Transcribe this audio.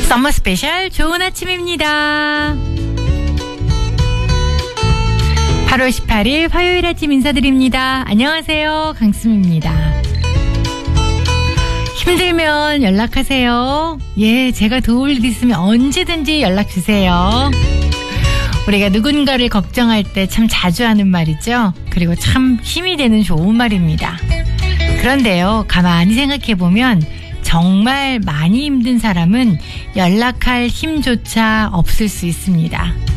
썸머 스페셜 좋은 아침입니다. 8월 18일 화요일 아침 인사드립니다. 안녕하세요. 강수미입니다. 힘들면 연락하세요. 예, 제가 도울 일 있으면 언제든지 연락주세요. 우리가 누군가를 걱정할 때 참 자주 하는 말이죠. 그리고 참 힘이 되는 좋은 말입니다. 그런데요, 가만히 생각해보면 정말 많이 힘든 사람은 연락할 힘조차 없을 수 있습니다.